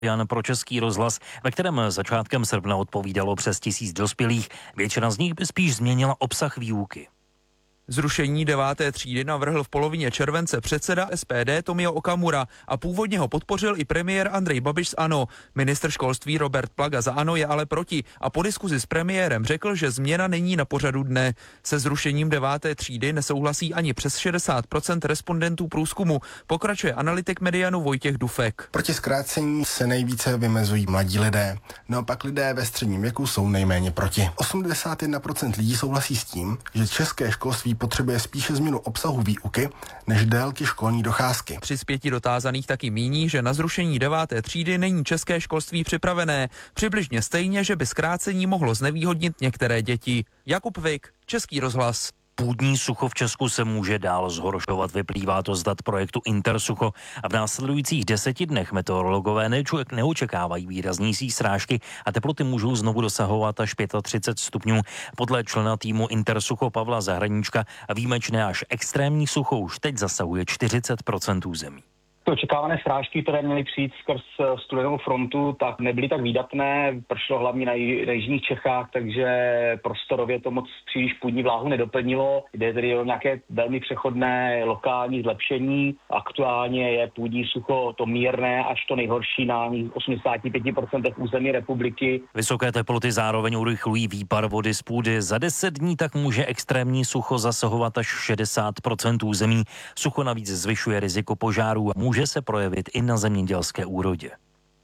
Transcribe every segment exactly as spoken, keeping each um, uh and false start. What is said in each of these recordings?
Jan pro Český rozhlas, ve kterém začátkem srpna odpovídalo přes tisíc dospělých. Většina z nich by spíš změnila obsah výuky. Zrušení deváté třídy navrhl v polovině července předseda S P D Tomio Okamura a původně ho podpořil i premiér Andrej Babiš z ANO. Ministr školství Robert Plaga za ANO je ale proti a po diskuzi s premiérem řekl, že změna není na pořadu dne. Se zrušením deváté třídy nesouhlasí ani přes šedesát procent respondentů průzkumu, pokračuje analytik Medianu Vojtěch Dufek. Proti zkrácení se nejvíce vymezují mladí lidé, naopak lidé ve středním věku jsou nejméně proti. osmdesát jedna procent lidí souhlasí s tím, že české školství potřebuje spíše změnu obsahu výuky než délky školní docházky. Při z pěti dotázaných taky míní, že na zrušení deváté třídy není české školství připravené. Přibližně stejně, že by zkrácení mohlo znevýhodnit některé děti. Jakub Vik, Český rozhlas. Půdní sucho v Česku se může dál zhoršovat, vyplývá to z dat projektu Intersucho a v následujících deseti dnech meteorologové neočekávají výraznější srážky a teploty můžou znovu dosahovat až třicet pět stupňů. Podle člena týmu Intersucho Pavla Zahradníčka výjimečné až extrémní sucho už teď zasahuje čtyřicet procent území. Ty očekávané srážky, které měly přijít skrz studenou frontu, tak nebyly tak výdatné, pršelo hlavně na, j- na jižních Čechách, takže prostorově to moc příliš půdní vláhu nedoplnilo. Jde tedy o nějaké velmi přechodné lokální zlepšení. Aktuálně je půdní sucho to mírné až to nejhorší na osmdesát pět procent území republiky. Vysoké teploty zároveň urychlují výpar vody z půdy. Za deset dní tak může extrémní sucho zasahovat až šedesát procent území. Sucho navíc zvyšuje riziko požárů a může se projevit i na zemědělské úrodě.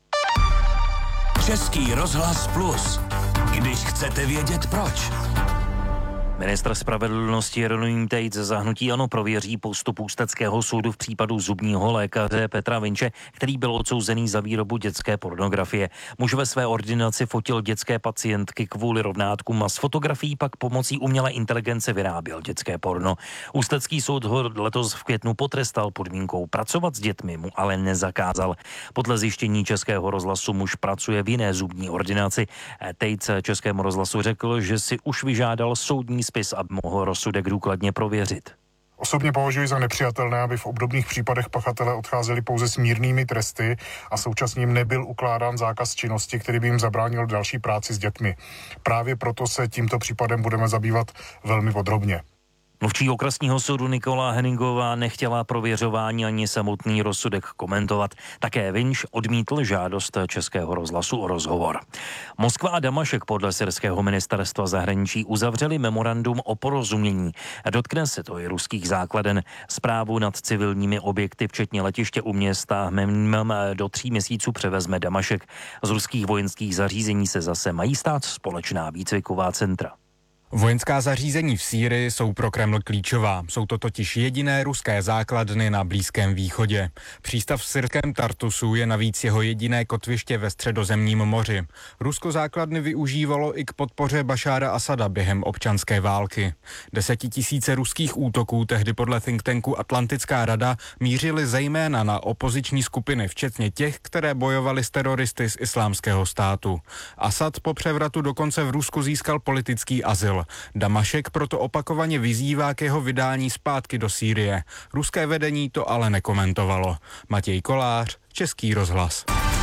Český rozhlas Plus. Když chcete vědět proč. Ministr spravedlnosti Jeroným Tejc za hnutí ANO prověří postup ústeckého soudu v případu zubního lékaře Petra Vinče, který byl odsouzený za výrobu dětské pornografie. Muž ve své ordinaci fotil dětské pacientky kvůli rovnátkům a z fotografií pak pomocí umělé inteligence vyráběl dětské porno. Ústecký soud ho letos v květnu potrestal podmínkou pracovat s dětmi, mu ale nezakázal. Podle zjištění Českého rozhlasu muž pracuje v jiné zubní ordinaci. Tejc Českému rozhlasu řekl, že si už vyžádal soudní spis, aby mohl rozsudek důkladně prověřit. Osobně považuji za nepřijatelné, aby v obdobných případech pachatelé odcházeli pouze s mírnými tresty a současně jim nebyl ukládán zákaz činnosti, který by jim zabránil další práci s dětmi. Právě proto se tímto případem budeme zabývat velmi podrobně. Mluvčí okresního soudu Nikola Henningová nechtěla prověřování ani samotný rozsudek komentovat. Také Vinč odmítl žádost Českého rozhlasu o rozhovor. Moskva a Damašek podle syrského ministerstva zahraničí uzavřeli memorandum o porozumění. Dotkne se to i ruských základen. Správu nad civilními objekty, včetně letiště u města Memnem, do tří měsíců převezme Damašek. Z ruských vojenských zařízení se zase mají stát společná výcviková centra. Vojenská zařízení v Sýrii jsou pro Kreml klíčová. Jsou to totiž jediné ruské základny na Blízkém východě. Přístav v syrském Tartusu je navíc jeho jediné kotviště ve Středozemním moři. Rusko základny využívalo i k podpoře Bašára Asada během občanské války. Desetitisíce ruských útoků tehdy podle think tanku Atlantická rada mířily zejména na opoziční skupiny, včetně těch, které bojovaly s teroristy z Islámského státu. Asad po převratu dokonce v Rusku získal politický azyl. Damašek proto opakovaně vyzývá k jeho vydání zpátky do Sýrie. Ruské vedení to ale nekomentovalo. Matěj Kolář, Český rozhlas.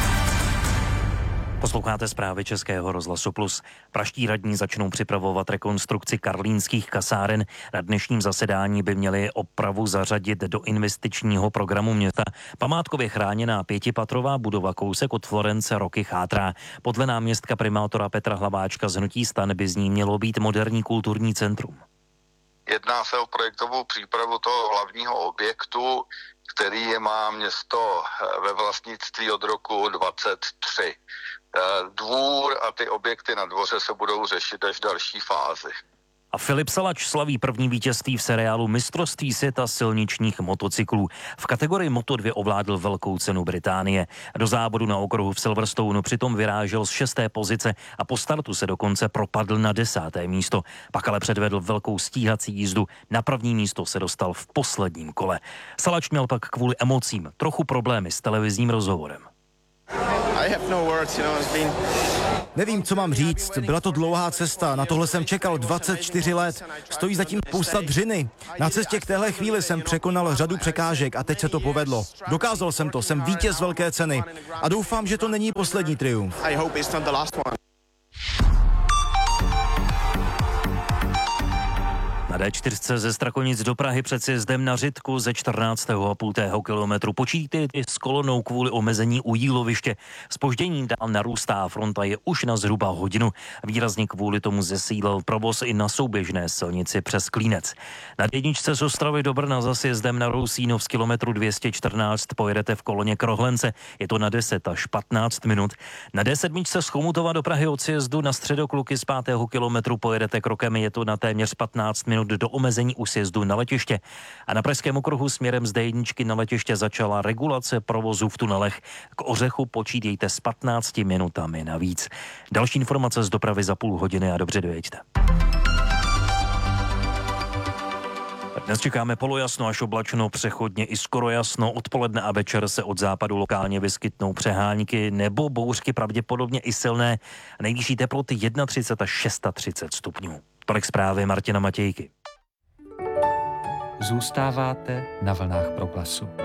Posloucháte zprávy Českého rozhlasu Plus. Praští radní začnou připravovat rekonstrukci karlínských kasáren. Na dnešním zasedání by měli opravu zařadit do investičního programu města. Památkově chráněná pětipatrová budova kousek od Florence roky chátrá. Podle náměstka primátora Petra Hlaváčka z hnutí STAN by z ní mělo být moderní kulturní centrum. Jedná se o projektovou přípravu toho hlavního objektu, který je má město ve vlastnictví od roku dvacet tři. Dvůr a ty objekty na dvoře se budou řešit až v další fázi. A Filip Salač slaví první vítězství v seriálu Mistrovství světa silničních motocyklů. V kategorii Moto dva ovládl velkou cenu Británie. Do závodu na okruhu v Silverstoneu přitom vyrážel z šesté pozice a po startu se dokonce propadl na desáté místo. Pak ale předvedl velkou stíhací jízdu. Na první místo se dostal v posledním kole. Salač měl pak kvůli emocím trochu problémy s televizním rozhovorem. Nevím, co mám říct. Byla to dlouhá cesta. Na tohle jsem čekal dvacet čtyři let. Stojí zatím spousta dřiny. Na cestě k téhle chvíli jsem překonal řadu překážek a teď se to povedlo. Dokázal jsem to. Jsem vítěz velké ceny. A doufám, že to není poslední triumf. Na dé čtyři ze Strakonic do Prahy před sjezdem na Řitku ze čtrnáct celá pět kilometru počítejte s kolonou kvůli omezení u jíloviště. Zpoždění dál narůstá, fronta je už na zhruba hodinu. Výrazně kvůli tomu zesílil provoz i na souběžné silnici přes Klínec. Na jedničce z Ostravy do Brna za sjezdem na Rousínov z kilometru dvě stě čtrnáct pojedete v koloně Krohlence. Je to na deset až patnáct minut. Na dé sedm z Chomutova do Prahy od sjezdu na Středokluky z pátého kilometru pojedete krokem. Je to na téměř patnáct minut do omezení u sjezdu na letiště. A na Pražském okruhu směrem z dé jedna na letiště začala regulace provozu v tunelech. K Ořechu počítejte s patnácti minutami navíc. Další informace z dopravy za půl hodiny a dobře dojeďte. Dnes čekáme polojasno až oblačno, přechodně i skoro jasno. Odpoledne a večer se od západu lokálně vyskytnou přehánky nebo bouřky, pravděpodobně i silné. Nejvyšší teploty třicet jedna až třicet šest stupňů. Tolik zprávy Martina Matějky. Zůstáváte na vlnách Proglasu.